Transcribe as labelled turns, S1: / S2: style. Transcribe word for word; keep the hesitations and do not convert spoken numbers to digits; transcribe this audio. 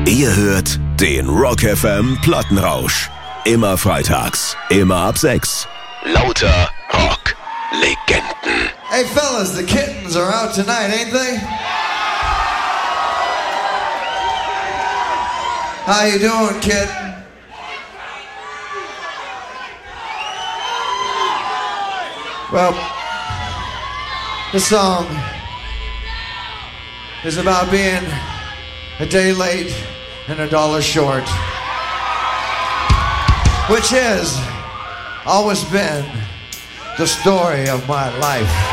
S1: Ihr hört den Rock F M Plattenrausch. Immer freitags, immer ab sechs. Lauter Rock-Legenden.
S2: Hey fellas, the Kittens are out tonight, ain't they? How you doing, kitten? Well, this song is about being a day late and a dollar short, which has always been the story of my life.